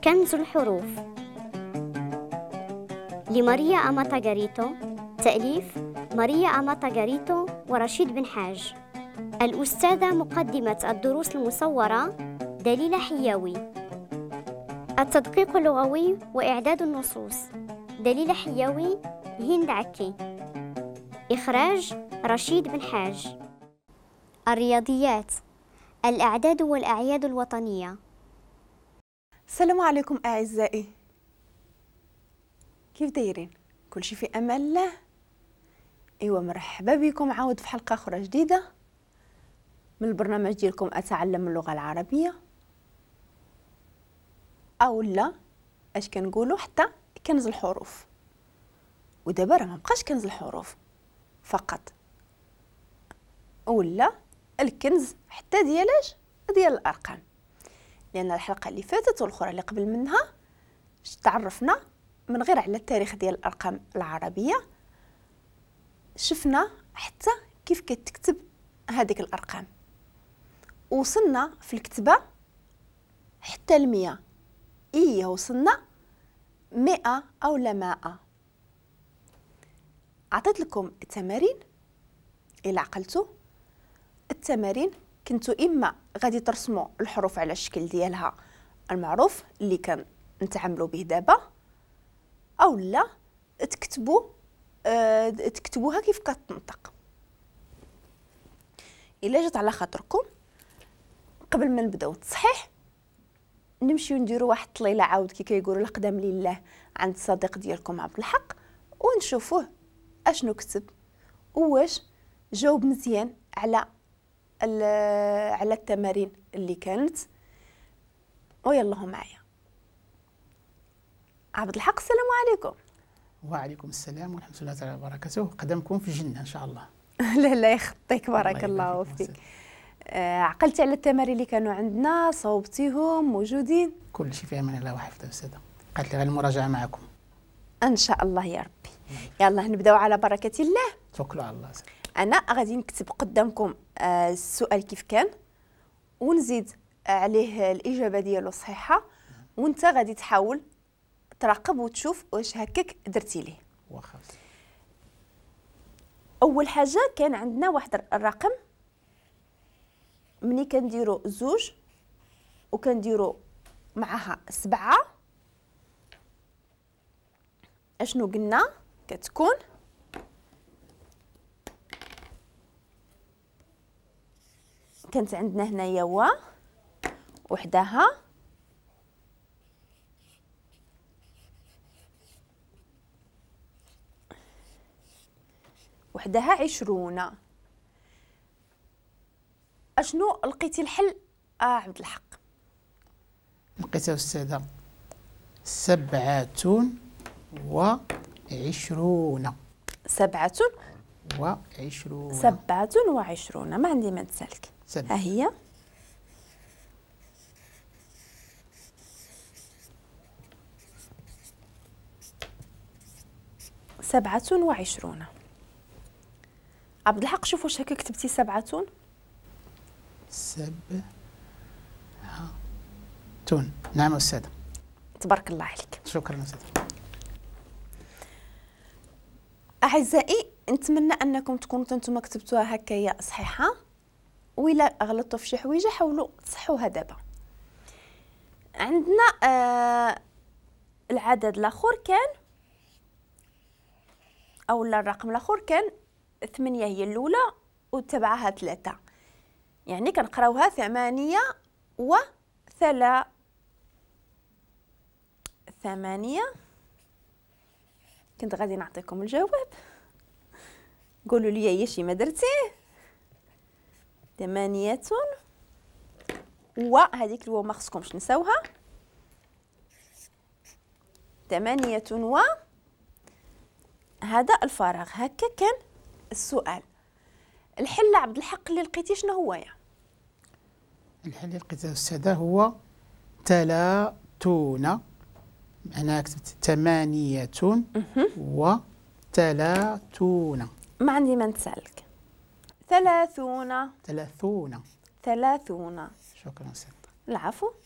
كنز الحروف لماريا أماتا جاريتو، تأليف ماريا أماتا جاريتو ورشيد بن حاج. الأستاذة مقدمة الدروس المصورة دليلة حياوي. التدقيق اللغوي وإعداد النصوص دليلة حياوي، هند عكي. إخراج رشيد بن حاج. الرياضيات، الأعداد والأعياد الوطنية. السلام عليكم أعزائي، كيف دايرين؟ كل شيء في أمان الله؟ ايوا مرحبا بكم عاود في حلقة أخرى جديدة من البرنامج ديالكم أتعلم اللغة العربية، أو لا اش كنقولوا حتى كنز الحروف. ودابا راه ما بقاش كنز الحروف فقط، ولا الكنز حتى ديال الأرقام، لأن الحلقة اللي فاتت والأخرى اللي قبل منها تعرفنا من غير على التاريخ ديال الأرقام العربية، شفنا حتى كيف كتكتب هذيك الأرقام، وصلنا في الكتابة حتى 100. وصلنا 100 أو لا 100. عطيت لكم التمارين إلا عقلتوا. التمارين كنتوا إما غادي ترسموا الحروف على الشكل ديالها المعروف اللي كان نتعاملوا به دابا، أو لا تكتبوها كيف كتنطق. إلا جات على خاطركم قبل ما نبداو التصحيح نمشيو نديروا واحد الطليله عاود كي كيقولوا القدام لله عند الصديق ديالكم عبد الحق، ونشوفوه اشنو كتب وواش جاوب مزيان على التمارين اللي كانت. ويلا معايا عبد الحق. السلام عليكم. وعليكم السلام ورحمة الله تعالى وبركاته. قدمكم في الجنة إن شاء الله. لا يخطيك، بارك الله فيك. عقلتي على التمارين اللي كانوا عندنا؟ صوبتيهم موجودين؟ كل شيء في أمان الله وحفظه السادة. قالت لي غير المراجعة معكم إن شاء الله يا ربي. يلا نبداو على بركة الله. توكلوا على الله. أنا غادي نكتب قدامكم السؤال كيف كان، ونزيد عليه الإجابة ديالو صحيحة، وانت غادي تحاول تراقب وتشوف واش هكاك درتي ليه. واخا. أول حاجة كان عندنا واحد الرقم، مني كنديرو 2 وكنديرو معها 7، اشنو قلنا كتكون؟ كانت عندنا هنايا وحدها، وحدها 20. اشنو لقيتي الحل عبد الحق؟ لقيتها أستاذة 27. 27 ما عندي ما نسالك. ها هي 27. عبد الحق شوف واش هكا كتبتي 7. 7. نعم أستاذة. تبارك الله عليك. شكرا أستاذة. أعزائي، نتمنى أنكم تكونوا انتم كتبتوها هكايا صحيحة، وإلا غلطتوا في شي حويجة حاولوا تصحوها دابا. عندنا العدد الآخر كان، أولا الرقم الآخر كان 8 هي الأولى وتبعها 3، يعني كنقراوها 8 كنت غادي نعطيكم الجواب، قولوا لي يا شي ما درتيه. 8 وهذيك الواو ما خصكمش نساوها. 8 هذا الفراغ. هكا كان السؤال. الحل عبد الحق اللي لقيتي شنو هو؟ الحل اللي لقيته أستاذة هو 30. أنا كتبت 38. ما عندي ما نسالك. 30. ثلاثون. ثلاثون. شكرا سيدة. العفو.